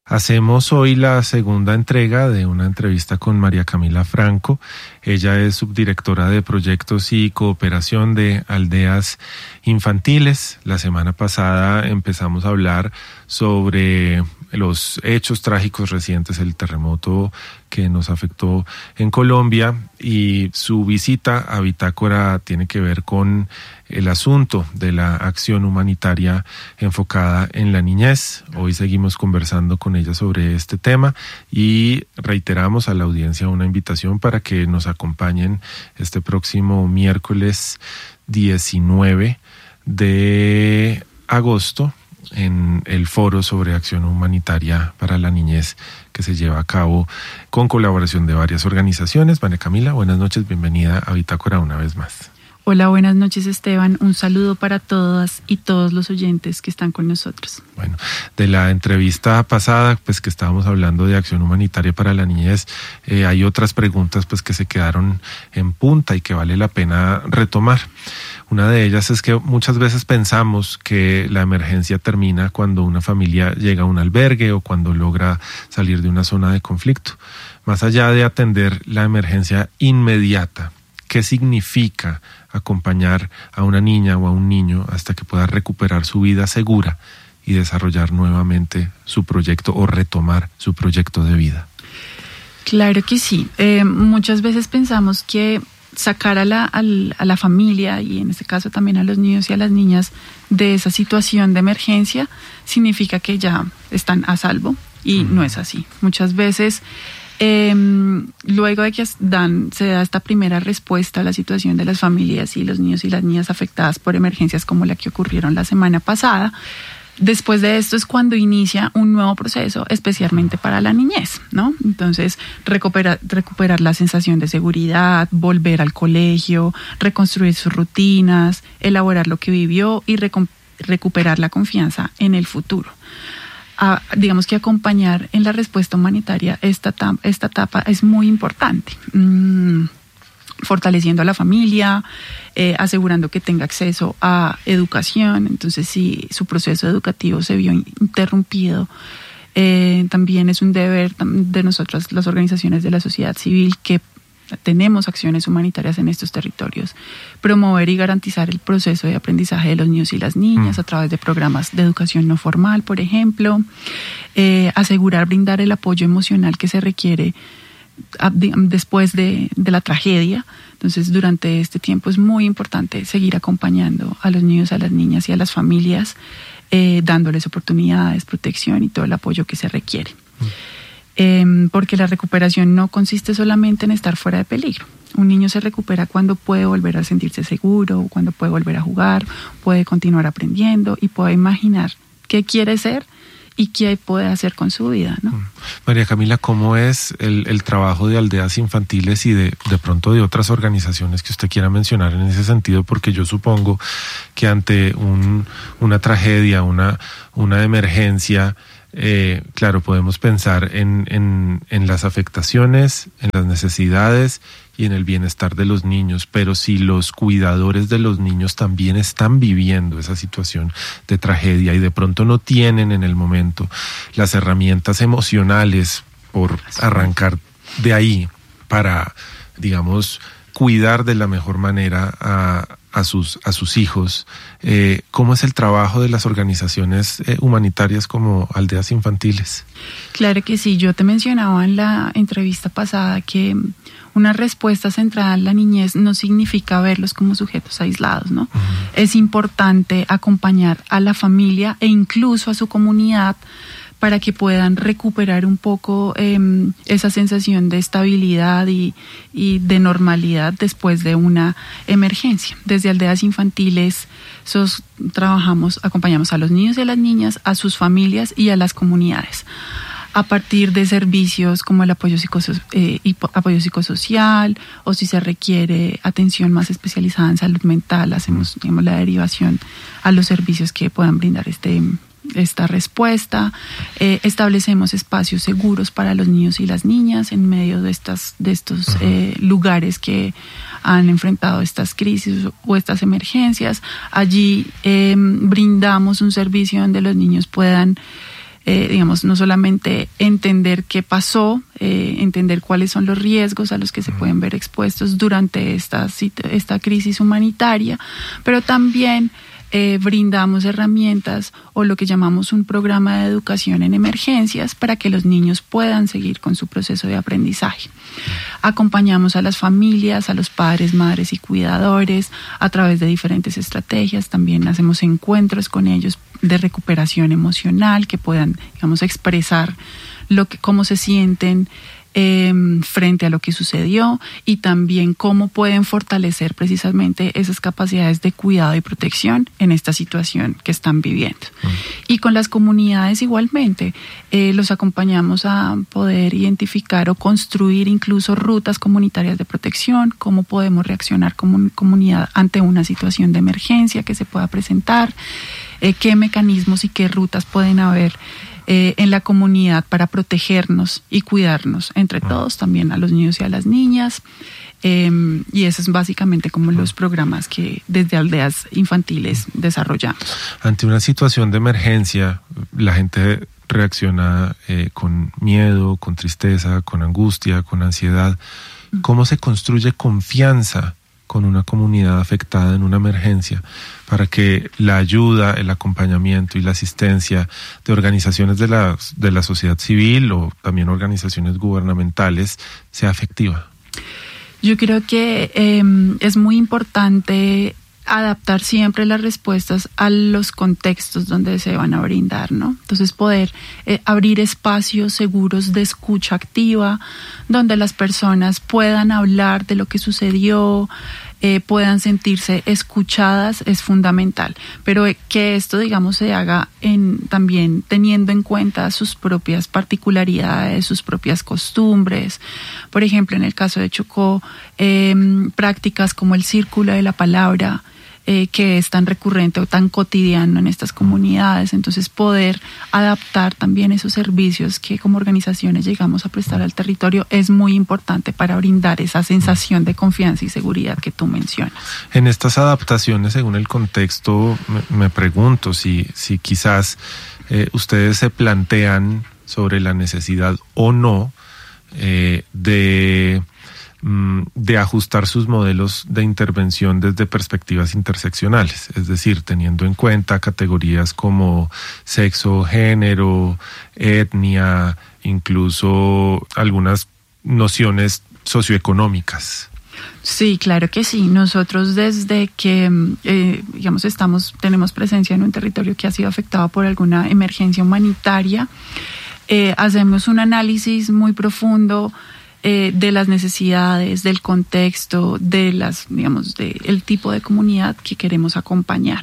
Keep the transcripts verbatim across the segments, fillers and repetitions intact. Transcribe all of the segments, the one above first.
Hacemos hoy la segunda entrega de una entrevista con María Camila Franco. Ella es subdirectora de proyectos y cooperación de Aldeas Infantiles. La semana pasada empezamos a hablar sobre los hechos trágicos recientes, el terremoto que nos afectó en Colombia, y su visita a Bitácora tiene que ver con el asunto de la acción humanitaria enfocada en la niñez. Hoy seguimos conversando con ella sobre este tema y reiteramos a la audiencia una invitación para que nos acompañen este próximo miércoles diecinueve de agosto en el foro sobre acción humanitaria para la niñez que se lleva a cabo con colaboración de varias organizaciones. María Camila, buenas noches, bienvenida a Bitácora una vez más. Hola, buenas noches, Esteban. Un saludo para todas y todos los oyentes que están con nosotros. Bueno, de la entrevista pasada, pues que estábamos hablando de acción humanitaria para la niñez, eh, hay otras preguntas pues que se quedaron en punta y que vale la pena retomar. Una de ellas es que muchas veces pensamos que la emergencia termina cuando una familia llega a un albergue o cuando logra salir de una zona de conflicto. Más allá de atender la emergencia inmediata, ¿qué significa acompañar a una niña o a un niño hasta que pueda recuperar su vida segura y desarrollar nuevamente su proyecto o retomar su proyecto de vida? Claro que sí. Eh, muchas veces pensamos que sacar a la, a la familia, y en este caso también a los niños y a las niñas, de esa situación de emergencia significa que ya están a salvo, y mm. no es así. Muchas veces Eh, luego de que dan, se da esta primera respuesta a la situación de las familias y los niños y las niñas afectadas por emergencias como la que ocurrieron la semana pasada, después de esto es cuando inicia un nuevo proceso, especialmente para la niñez, ¿no? Entonces, recuperar, recuperar la sensación de seguridad, volver al colegio, reconstruir sus rutinas, elaborar lo que vivió y recu- recuperar la confianza en el futuro. A, digamos que acompañar en la respuesta humanitaria esta, esta etapa es muy importante, mm, fortaleciendo a la familia, eh, asegurando que tenga acceso a educación. Entonces, si su proceso educativo se vio interrumpido, eh, también es un deber de nosotras, las organizaciones de la sociedad civil, que tenemos acciones humanitarias en estos territorios, promover y garantizar el proceso de aprendizaje de los niños y las niñas mm. a través de programas de educación no formal, por ejemplo, eh, asegurar brindar el apoyo emocional que se requiere a, de, después de, de la tragedia. Entonces, durante este tiempo es muy importante seguir acompañando a los niños, a las niñas y a las familias, eh, dándoles oportunidades, protección y todo el apoyo que se requiere. Mm. Eh, porque la recuperación no consiste solamente en estar fuera de peligro. Un niño se recupera cuando puede volver a sentirse seguro, cuando puede volver a jugar, puede continuar aprendiendo y puede imaginar qué quiere ser y qué puede hacer con su vida, ¿no? María Camila, ¿cómo es el, el trabajo de Aldeas Infantiles y de, de pronto de otras organizaciones que usted quiera mencionar en ese sentido? Porque yo supongo que ante un, una tragedia, una, una emergencia, Eh, claro, podemos pensar en, en, en las afectaciones, en las necesidades y en el bienestar de los niños, pero si los cuidadores de los niños también están viviendo esa situación de tragedia y de pronto no tienen en el momento las herramientas emocionales, por arrancar de ahí, para, digamos, cuidar de la mejor manera a, a, sus, a sus hijos, eh, ¿cómo es el trabajo de las organizaciones eh, humanitarias como Aldeas Infantiles? Claro que sí, yo te mencionaba en la entrevista pasada que una respuesta centrada en la niñez no significa verlos como sujetos aislados, ¿no? Uh-huh. Es importante acompañar a la familia e incluso a su comunidad para que puedan recuperar un poco eh, esa sensación de estabilidad y, y de normalidad después de una emergencia. Desde Aldeas Infantiles sos, trabajamos, acompañamos a los niños y a las niñas, a sus familias y a las comunidades, a partir de servicios como el apoyo, psicoso- eh, apoyo psicosocial, o si se requiere atención más especializada en salud mental, hacemos digamos, la derivación a los servicios que puedan brindar este esta respuesta. Eh, establecemos espacios seguros para los niños y las niñas en medio de estas de estos eh, lugares que han enfrentado estas crisis o estas emergencias. Allí eh, brindamos un servicio donde los niños puedan eh, digamos, no solamente entender qué pasó, eh, entender cuáles son los riesgos a los que se pueden ver expuestos durante esta, esta crisis humanitaria, pero también Eh, brindamos herramientas o lo que llamamos un programa de educación en emergencias para que los niños puedan seguir con su proceso de aprendizaje. Acompañamos a las familias, a los padres, madres y cuidadores a través de diferentes estrategias. También hacemos encuentros con ellos de recuperación emocional, que puedan, digamos, expresar lo que, cómo se sienten Eh, frente a lo que sucedió, y también cómo pueden fortalecer precisamente esas capacidades de cuidado y protección en esta situación que están viviendo. Mm. Y con las comunidades igualmente, eh, los acompañamos a poder identificar o construir incluso rutas comunitarias de protección, cómo podemos reaccionar como comunidad ante una situación de emergencia que se pueda presentar, eh, qué mecanismos y qué rutas pueden haber Eh, en la comunidad para protegernos y cuidarnos entre todos, también a los niños y a las niñas. Eh, y esos es básicamente como los programas que desde Aldeas Infantiles desarrollamos. Ante una situación de emergencia, la gente reacciona eh, con miedo, con tristeza, con angustia, con ansiedad. ¿Cómo se construye confianza con una comunidad afectada en una emergencia para que la ayuda, el acompañamiento y la asistencia de organizaciones de la, de la sociedad civil o también organizaciones gubernamentales sea efectiva? Yo creo que eh, es muy importante adaptar siempre las respuestas a los contextos donde se van a brindar, ¿no? Entonces poder eh, abrir espacios seguros de escucha activa, donde las personas puedan hablar de lo que sucedió, eh, puedan sentirse escuchadas, es fundamental. Pero eh, que esto, digamos, se haga en, también teniendo en cuenta sus propias particularidades, sus propias costumbres. Por ejemplo, en el caso de Chocó, eh, prácticas como el círculo de la palabra, Eh, que es tan recurrente o tan cotidiano en estas comunidades. Entonces poder adaptar también esos servicios que como organizaciones llegamos a prestar al territorio es muy importante para brindar esa sensación de confianza y seguridad que tú mencionas. En estas adaptaciones, según el contexto, me, me pregunto si, si quizás eh, ustedes se plantean sobre la necesidad o no eh, de... de ajustar sus modelos de intervención desde perspectivas interseccionales, es decir, teniendo en cuenta categorías como sexo, género, etnia, incluso algunas nociones socioeconómicas. Sí, claro que sí. Nosotros desde que, eh, digamos, estamos, tenemos presencia en un territorio que ha sido afectado por alguna emergencia humanitaria, eh, hacemos un análisis muy profundo Eh, de las necesidades, del contexto, de las, digamos, de el tipo de comunidad que queremos acompañar.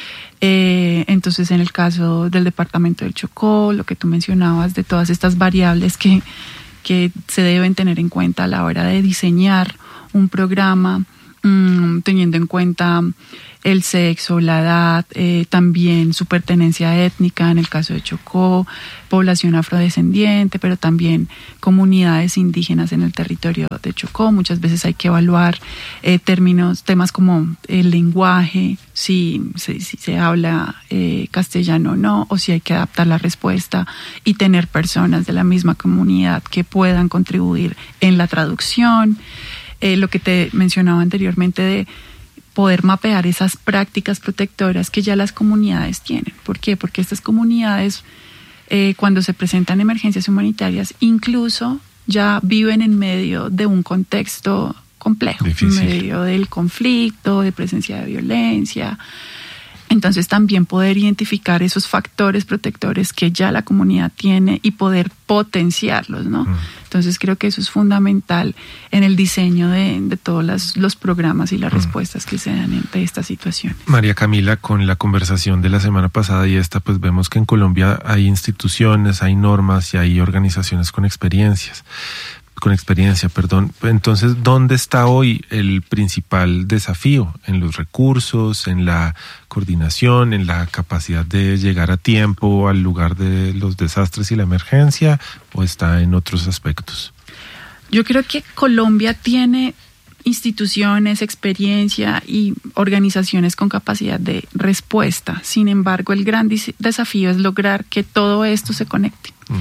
Eh, entonces, en el caso del departamento del Chocó, lo que tú mencionabas de todas estas variables que, que se deben tener en cuenta a la hora de diseñar un programa, mmm, teniendo en cuenta el sexo, la edad, eh, también su pertenencia étnica, en el caso de Chocó, población afrodescendiente, pero también comunidades indígenas en el territorio de Chocó. Muchas veces hay que evaluar eh, términos, temas como el lenguaje, si, si, si se habla eh, castellano o no, o si hay que adaptar la respuesta y tener personas de la misma comunidad que puedan contribuir en la traducción. Eh, lo que te mencionaba anteriormente de poder mapear esas prácticas protectoras que ya las comunidades tienen. ¿Por qué? Porque estas comunidades, eh, cuando se presentan emergencias humanitarias, incluso ya viven en medio de un contexto complejo, difícil, en medio del conflicto, de presencia de violencia. Entonces también poder identificar esos factores protectores que ya la comunidad tiene y poder potenciarlos, ¿no? Mm. Entonces creo que eso es fundamental en el diseño de, de todos las, los programas y las mm. respuestas que se dan ante esta situación. María Camila, con la conversación de la semana pasada y esta, pues vemos que en Colombia hay instituciones, hay normas y hay organizaciones con experiencias. con experiencia, perdón. Entonces, ¿dónde está hoy el principal desafío? ¿En los recursos, en la coordinación, en la capacidad de llegar a tiempo al lugar de los desastres y la emergencia, o está en otros aspectos? Yo creo que Colombia tiene instituciones, experiencia y organizaciones con capacidad de respuesta. Sin embargo, el gran desafío es lograr que todo esto se conecte, mm.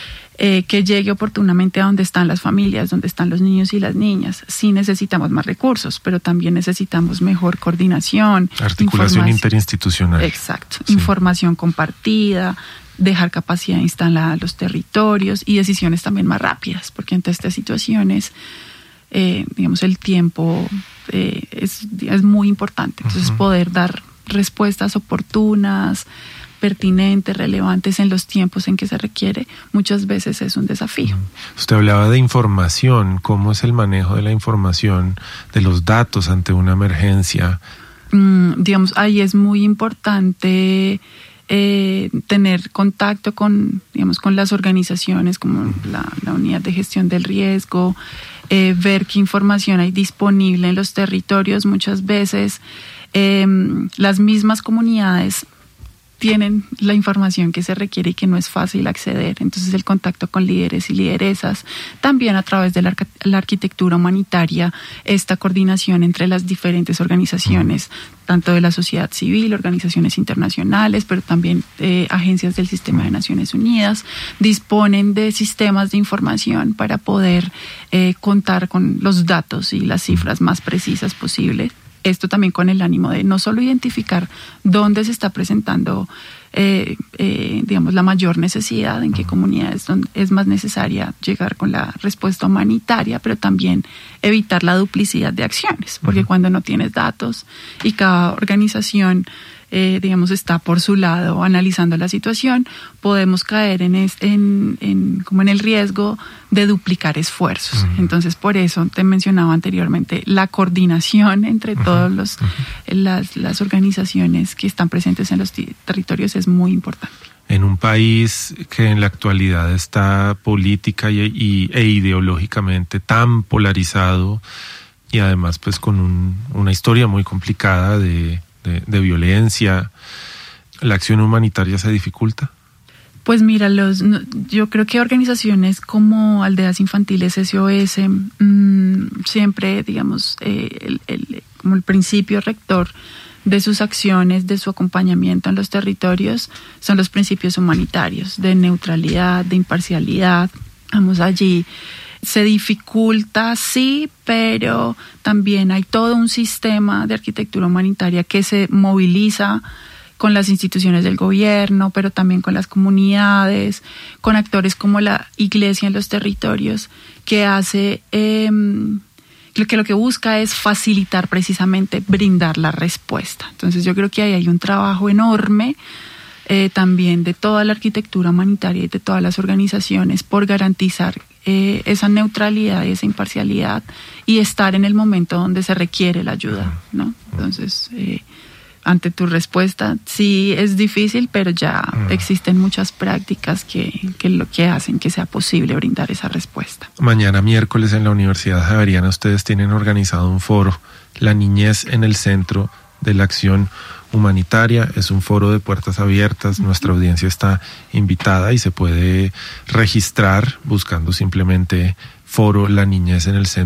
eh, que llegue oportunamente a donde están las familias, donde están los niños y las niñas. Sí necesitamos más recursos, pero también necesitamos mejor coordinación. Articulación interinstitucional. Exacto. Sí. Información compartida, dejar capacidad instalada a los territorios y decisiones también más rápidas, porque ante estas situaciones Eh, digamos, el tiempo eh, es, es muy importante. Entonces, uh-huh. poder dar respuestas oportunas, pertinentes, relevantes en los tiempos en que se requiere, muchas veces es un desafío. Usted hablaba de información. ¿Cómo es el manejo de la información, de los datos ante una emergencia? Mm, digamos, ahí es muy importante Eh, tener contacto con, digamos, con las organizaciones como la, la unidad de gestión del riesgo, eh, ver qué información hay disponible en los territorios. Muchas veces eh, las mismas comunidades tienen la información que se requiere y que no es fácil acceder. Entonces el contacto con líderes y lideresas, también a través de la, la arquitectura humanitaria, esta coordinación entre las diferentes organizaciones, tanto de la sociedad civil, organizaciones internacionales, pero también eh, agencias del sistema de Naciones Unidas, disponen de sistemas de información para poder eh, contar con los datos y las cifras más precisas posibles. Esto también con el ánimo de no solo identificar dónde se está presentando, eh, eh, digamos, la mayor necesidad, en qué comunidades donde es más necesaria llegar con la respuesta humanitaria, pero también evitar la duplicidad de acciones, porque uh-huh. cuando no tienes datos y cada organización, eh, digamos, está por su lado analizando la situación, podemos caer en, es, en, en, como en el riesgo de duplicar esfuerzos. Uh-huh. Entonces, por eso te mencionaba anteriormente, la coordinación entre uh-huh. todas los, uh-huh. las, las organizaciones que están presentes en los t- territorios es muy importante. En un país que en la actualidad está política y, y, e ideológicamente tan polarizado y además pues con un, una historia muy complicada de, de, de violencia, ¿la acción humanitaria se dificulta? Pues mira, los, yo creo que organizaciones como Aldeas Infantiles, S O S, mmm, siempre, digamos, eh, el, el, como el principio rector de sus acciones, de su acompañamiento en los territorios, son los principios humanitarios, de neutralidad, de imparcialidad. Vamos, allí se dificulta, sí, pero también hay todo un sistema de arquitectura humanitaria que se moviliza con las instituciones del gobierno, pero también con las comunidades, con actores como la iglesia en los territorios, que hace, eh, que lo que busca es facilitar precisamente, brindar la respuesta. Entonces yo creo que ahí hay un trabajo enorme eh, también de toda la arquitectura humanitaria y de todas las organizaciones por garantizar eh, esa neutralidad y esa imparcialidad y estar en el momento donde se requiere la ayuda, ¿no? Entonces, eh, ante tu respuesta, sí es difícil, pero ya existen muchas prácticas que, que lo que hacen que sea posible brindar esa respuesta. Mañana miércoles en la Universidad Javeriana ustedes tienen organizado un foro, La Niñez en el Centro de la Acción Humanitaria. Es un foro de puertas abiertas, uh-huh. Nuestra audiencia está invitada y se puede registrar buscando simplemente foro La Niñez en el Centro